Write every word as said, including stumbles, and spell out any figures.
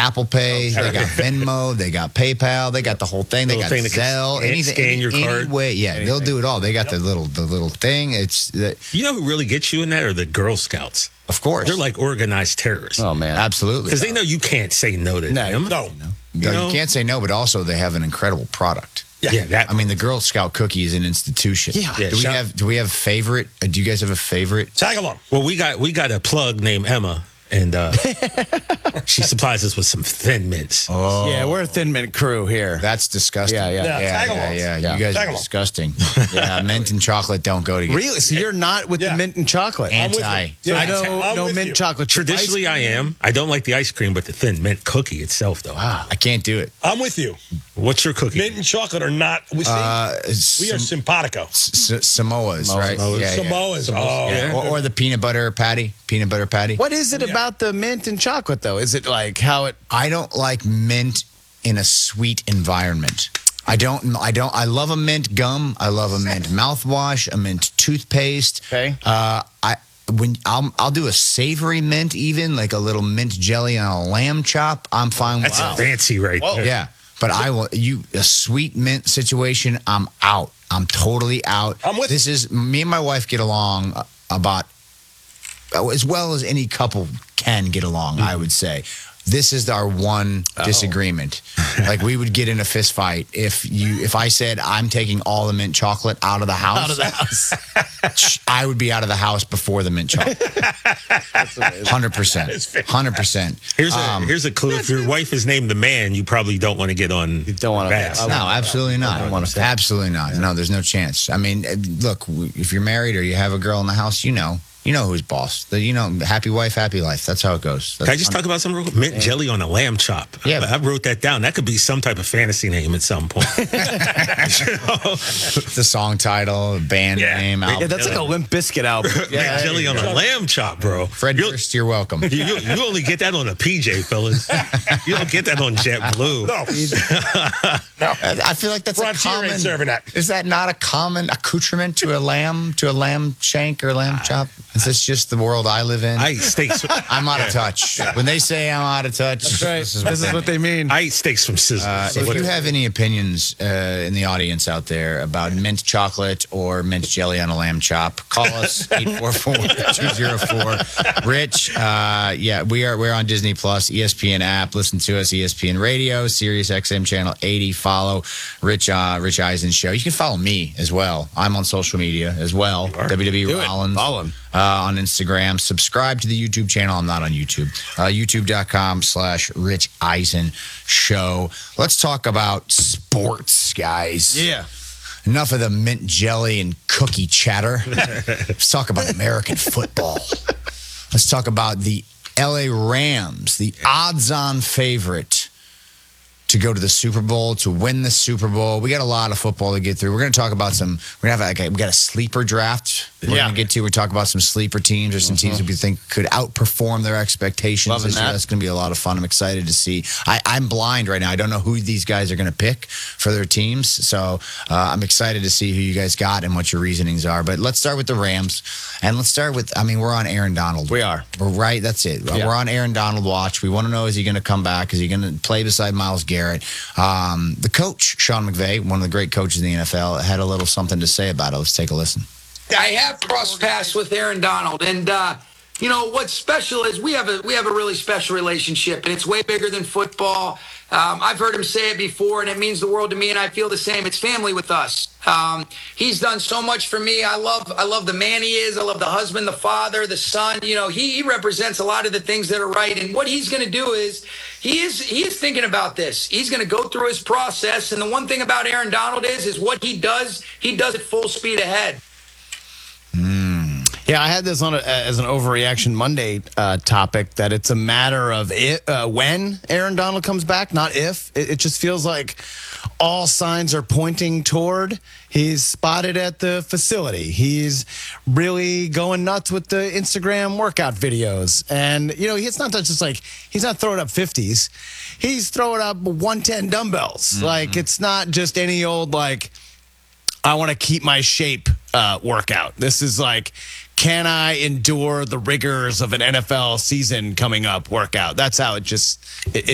Apple Pay, they got Venmo, they got PayPal, they got the whole thing. They got thing that can Zelle, scan- anything, scan your any, card. any way. Yeah, they'll do it all. They got the little the little thing. It's the, You know who really gets you in that are the Girl Scouts. of course. They're like organized terrorists. Oh, man. Absolutely. Because they know you can't say no to No, them. No. You, You know? you can't say no, but also they have an incredible product. Yeah, that. I mean, the Girl Scout cookie is an institution. Yeah. Yeah, Do we shout- have Do we have favorite? Uh, do you guys have a favorite? Tag along. well, we got we got a plug named Emma, and uh, she supplies us with some Thin Mints. Oh, Yeah, we're a Thin Mint crew here. that's disgusting. Yeah, yeah. Yeah, yeah, tag yeah, along. yeah. Yeah. You guys Tag are along. disgusting. Yeah, mint and chocolate don't go together. Really? So you're not with Yeah. the mint and chocolate? I'm with Anti. you. So Yeah, no, I'm no with mint you. chocolate. chip Traditionally, ice I cream? am. I don't like the ice cream, but the Thin Mint cookie itself, though. Wow. I can't do it. I'm with you. What's your cookie? Mint and chocolate are not. We, see, Uh, we are Sam- simpatico. S- Samoas, Samoas. right? Samoas. Yeah, yeah. Samoas. Oh, Yeah. Or, or the peanut butter patty. Peanut butter patty. What is it about the mint and chocolate, though? Is it like how it? I don't like mint in a sweet environment. I don't. I don't. I love a mint gum. I love a mint mouthwash. A mint toothpaste. Okay. Uh, I when I'll I'll do a savory mint, even like a little mint jelly on a lamb chop. I'm fine with That's that. fancy right Whoa. there. Yeah, but I will. You a sweet mint situation. I'm out. I'm totally out. I'm with this is me and my wife get along uh, about as well as any couple can get along. I would say. This is our one disagreement. Like we would get in a fist fight if you if I said I'm taking all the mint chocolate out of the house. Out of the house. I would be out of the house before the mint chocolate. Hundred percent. Hundred percent. Here's a Um, here's a clue. If your wife is named the man, you probably don't want to get on. You don't wanna- fast. I- No, absolutely not. wanna say. Absolutely not. No, there's no chance. I mean, uh, look, w- if you're married or you have a girl in the house, you know, you know who's boss. The, you know, happy wife, happy life. That's how it goes. Can I just talk about some real quick? Mint jelly on a lamb chop. Yeah. I, I wrote that down. That could be some type of fantasy name at some point. You know? the song title, band Yeah. name, Yeah, album. Yeah, that's like a Limp Bizkit album. Mint jelly on a lamb chop, bro. Fred You'll- Durst, you're welcome. You, you, you only get that on a P J, fellas. You don't get that on JetBlue. No. I feel like that's Frontier a ain't common. serving that. Is that not a common accoutrement to a lamb, to a lamb shank or lamb chop? Is this just the world I live in? I eat steaks. I'm out of touch. When they say I'm out of touch, That's right. this is This is what they mean. I eat steaks from Sizzler. Uh, So if what- you have any opinions uh, in the audience out there about mint chocolate or mint jelly on a lamb chop, call us eight four four, two zero four, Rich. Uh, yeah, we are we're on Disney Plus, E S P N app. Listen to us, E S P N Radio, Sirius X M channel eighty. Follow Rich uh, Rich Eisen show. You can follow me as well. I'm on social media as well. W W Do it. Rollins Follow him. uh, on Instagram. Subscribe to the YouTube channel. I'm not on YouTube. Uh, YouTube.com slash Rich Eisen Show. Let's talk about sports, guys. Yeah. Enough of the mint jelly and cookie chatter. Let's talk about American football. Let's talk about the L A Rams, the odds-on favorite to go to the Super Bowl, to win the Super Bowl. We got a lot of football to get through. We're going to talk about some. We're going to have like a, we got a sleeper draft. We're Yeah. going to get to. We talk about some sleeper teams or some teams that we think could outperform their expectations. Loving this year. that. That's going to be a lot of fun. I'm excited to see. I, I'm blind right now. I don't know who these guys are going to pick for their teams. So uh, I'm excited to see who you guys got and what your reasonings are. But let's start with the Rams, and let's start with. I mean, we're on Aaron Donald. We are. We're right. That's it. Yeah. We're on Aaron Donald watch. We want to know, is he going to come back? Is he going to play beside Myles Garrett? Um, the coach, Sean McVay, one of the great coaches in the N F L, had a little something to say about it. Let's take a listen. I have crossed paths with Aaron Donald, and uh, you know what's special is we have a we have a really special relationship, and it's way bigger than football. Um, I've heard him say it before, and it means the world to me, and I feel the same. It's family with us. Um, he's done so much for me. I love I love the man he is. I love the husband, the father, the son. You know, he, he represents a lot of the things that are right, and what he's going to do is he is he is thinking about this. He's going to go through his process, and the one thing about Aaron Donald is is what he does. He does it full speed ahead. Yeah, I had this on a, as an overreaction Monday uh, topic that it's a matter of it, uh, when Aaron Donald comes back, not if. It, it just feels like all signs are pointing toward he's spotted at the facility. He's really going nuts with the Instagram workout videos. And, you know, it's not just like he's not throwing up fifties. He's throwing up one ten dumbbells. Mm-hmm. Like, it's not just any old, like, I want to keep my shape uh, workout. This is like, can I endure the rigors of an N F L season coming up workout? That's how it just it,